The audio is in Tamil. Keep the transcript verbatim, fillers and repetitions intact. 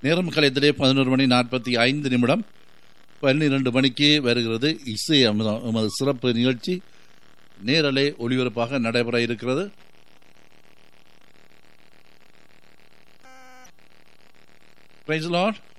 நேரம் கலையத்திலே பதினோரு மணி நாற்பத்தி ஐந்து நிமிடம். பன்னிரண்டு மணிக்கு வருகிறது இசை அமுதம். எமது சிறப்பு நிகழ்ச்சி நேரலை ஒளிபரப்பாக நடைபெற இருக்கிறது. Praise the Lord.